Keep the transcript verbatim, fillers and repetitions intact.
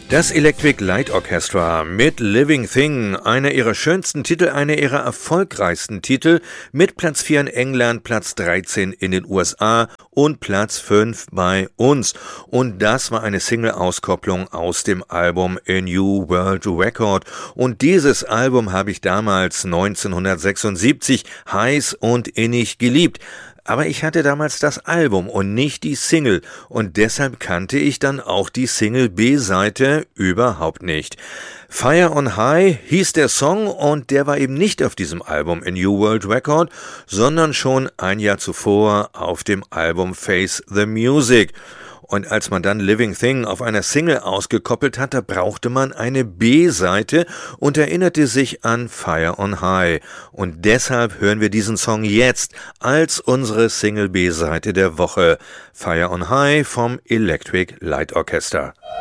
Das Electric Light Orchestra mit Living Thing, einer ihrer schönsten Titel, einer ihrer erfolgreichsten Titel, mit Platz vier in England, Platz dreizehn in den U S A und Platz fünf bei uns. Und das war eine Single-Auskopplung aus dem Album A New World Record. Und dieses Album habe ich damals neunzehnhundertsechsundsiebzig heiß und innig geliebt. Aber ich hatte damals das Album und nicht die Single und deshalb kannte ich dann auch die Single-B-Seite überhaupt nicht. Fire on High hieß der Song und der war eben nicht auf diesem Album A New World Record, sondern schon ein Jahr zuvor auf dem Album Face the Music. Und als man dann Living Thing auf einer Single ausgekoppelt hat, da brauchte man eine B-Seite und erinnerte sich an Fire on High. Und deshalb hören wir diesen Song jetzt als unsere Single-B-Seite der Woche. Fire on High vom Electric Light Orchestra.